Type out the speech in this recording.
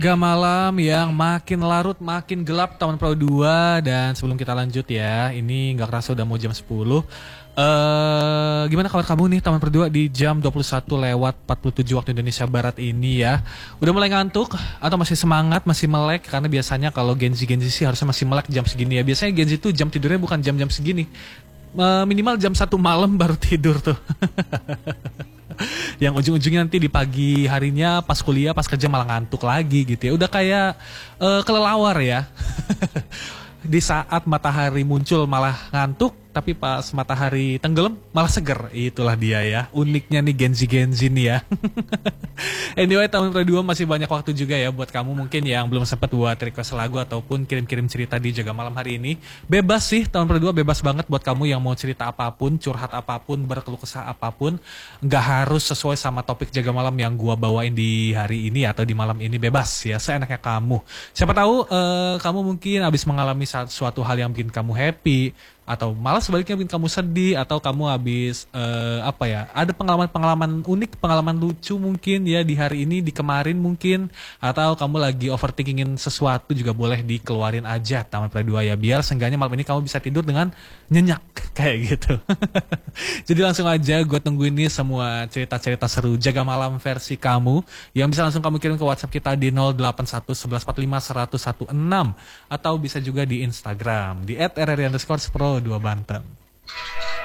Gak malam yang makin larut makin gelap Taman Pro 2. Dan sebelum kita lanjut ya, ini gak kerasa udah mau jam 10. Gimana kabar kamu nih Taman Pro 2 di jam 21 lewat 47 waktu Indonesia Barat ini ya? Udah mulai ngantuk atau masih semangat, masih melek? Karena biasanya kalau Gen Z sih harusnya masih melek jam segini ya. Biasanya Gen Z tuh jam tidurnya bukan jam-jam segini. Minimal jam 1 malam baru tidur tuh. Yang ujung-ujungnya nanti di pagi harinya pas kuliah pas kerja malah ngantuk lagi gitu ya, udah kayak kelelawar ya. Di saat matahari muncul malah ngantuk, tapi pas matahari tenggelam malah seger. Itulah dia ya, uniknya nih Gen Z nih ya. Anyway, tahun kedua masih banyak waktu juga ya buat kamu mungkin yang belum sempat buat request lagu ataupun kirim-kirim cerita di Jaga Malam hari ini. Bebas sih, tahun kedua bebas banget buat kamu yang mau cerita apapun, curhat apapun, berkeluh kesah apapun. Nggak harus sesuai sama topik Jaga Malam yang gua bawain di hari ini atau di malam ini, bebas ya, seenaknya kamu. Siapa tahu kamu mungkin habis mengalami suatu hal yang bikin kamu happy, atau malah sebaliknya bikin kamu sedih, atau kamu habis apa ya, ada pengalaman-pengalaman unik, pengalaman lucu mungkin ya di hari ini, di kemarin mungkin, atau kamu lagi overthinkingin sesuatu juga boleh dikeluarin aja Taman Pro 2 ya, biar seenggaknya malam ini kamu bisa tidur dengan nyenyak kayak gitu. Jadi langsung aja gue tungguin nih semua cerita-cerita seru Jaga Malam versi kamu yang bisa langsung kamu kirim ke WhatsApp kita di 081 1145 1016, atau bisa juga di Instagram di @rri_pro2banten.